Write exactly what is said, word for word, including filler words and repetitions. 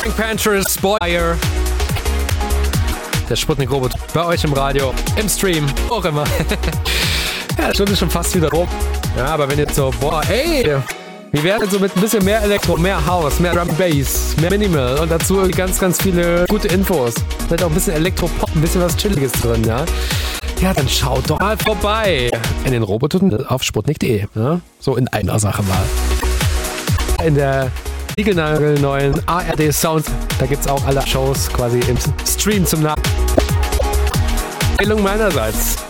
Pink Panthers, Boyer. Der Sputnik-Robot bei euch im Radio, im Stream, wo auch immer. Ja, die Stunde ist schon fast wieder rum. Ja, aber wenn jetzt so, boah, ey, wie wäre so mit ein bisschen mehr Elektro, mehr House, mehr Drum Bass, mehr Minimal und dazu ganz, ganz viele gute Infos. Vielleicht auch ein bisschen Elektro-Pop, ein bisschen was Chilliges drin, ja. Ja, dann schaut doch mal vorbei in den Robotunnel auf sputnik punkt de. Ja? So in einer Sache mal. In der neuen A R D Sound, da gibt's auch alle Shows quasi im Stream zum Nach. Empfehlung meinerseits.